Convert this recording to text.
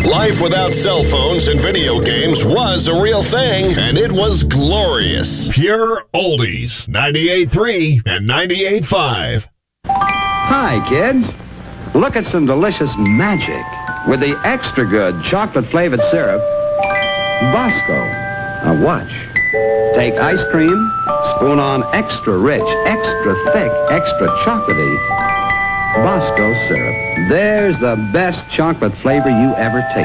Life without cell phones and video games was a real thing, and it was glorious. Pure Oldies, 98.3 and 98.5. Hi, kids. Look at some delicious magic with the extra good chocolate-flavored syrup, Bosco. Now watch. Take ice cream, spoon on extra rich, extra thick, extra chocolatey Bosco syrup. There's the best chocolate flavor you ever tasted.